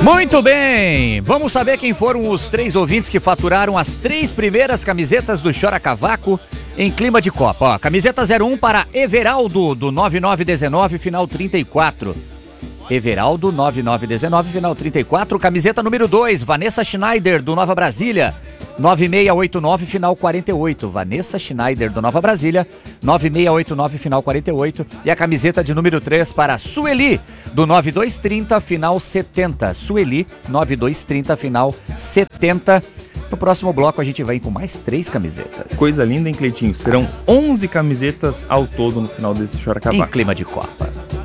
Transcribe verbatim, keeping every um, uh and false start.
Muito bem, vamos saber quem foram os três ouvintes que faturaram as três primeiras camisetas do Chora Cavaco em clima de Copa. Ó, camiseta zero um para Everaldo, do nove nove um nove, final trinta e quatro. Everaldo, nove nove um nove, final trinta e quatro. Camiseta número dois, Vanessa Schneider, do Nova Brasília, nove seis oito nove, final quarenta e oito. Vanessa Schneider, do Nova Brasília, nove seis oito nove, final quarenta e oito. E a camiseta de número três para Sueli, do nove dois trinta, final setenta. Sueli, nove dois trinta, final setenta. No próximo bloco a gente vem com mais três camisetas. Coisa linda, hein, Cleitinho? Serão onze camisetas ao todo no final desse Chora Cavaco. Em clima de Copa.